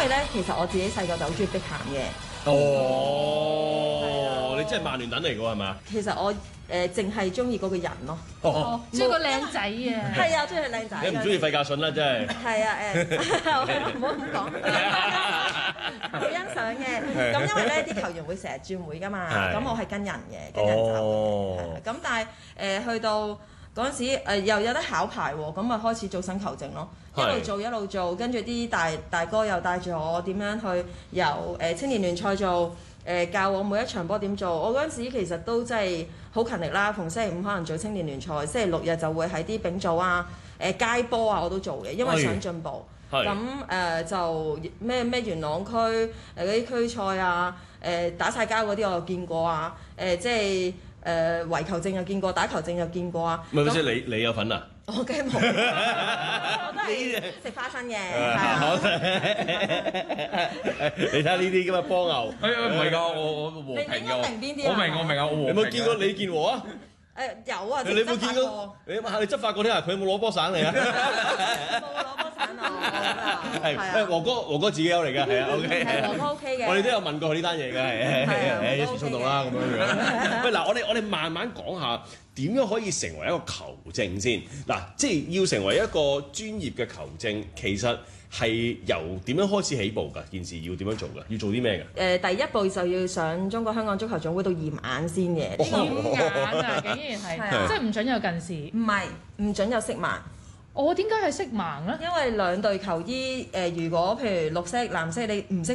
為咧，其實我自己細個就好中意碧咸嘅。 哦，你真係曼聯等嚟㗎係嘛？ 其實我淨係中意嗰個人咯。 哦，中意個靚仔啊！ 係啊，中意佢靚仔。 你唔中意費格遜啦，真係。 係啊，唔好咁講，好欣賞嘅。咁因為咧啲球員會成日轉會㗎嘛，咁我係跟人嘅，跟人走嘅。咁但係去到嗰陣時又有得考牌喎，咁咪開始做新球證咯，一路做，跟住啲大哥又帶住我點樣去由青年聯賽做。教我每一場波點做，我嗰陣時其實都真係好勤力啦。逢星期五可能做青年聯賽，星期六日就會喺啲丙組啊、街波啊我都做嘅，因為想進步。咁就咩元朗區嗰啲區賽啊，打晒交嗰啲我又見過啊，即係圍球證又見過，打球證又見過啊。 唔係，即係你有份啊？ 我梗係冇，我都係食花生嘅，係啊。 你睇下呢啲咁嘅波牛， 唔係㗎，我和平㗎。 你應該明邊啲啊？ 我明啊，我和平。 你有冇見過李健和啊？ 有啊， 你有冇見過？你問下你執法嗰啲啊，佢有冇攞波散嚟啊？ 冇攞波散啊！ 係和哥自己有嚟㗎，係啊 ，OK。 和哥 OK 嘅。 我哋都有問過佢呢單嘢㗎，係一時衝動啦咁樣樣。喂，嗱，我哋慢慢講下點樣可以成為一個球證先。嗱，即係要成為一個專業嘅球證，其實係由點樣開始起步㗎？件事要點樣做㗎？要做啲咩㗎？ 第一步就要上中國香港足球總會度驗眼先嘅。 驗眼啊，竟然係，即係唔準有近視。 唔係，唔準有色盲。 我點解係色盲咧？ 因為兩隊球衣如果譬如綠色、藍色，你唔識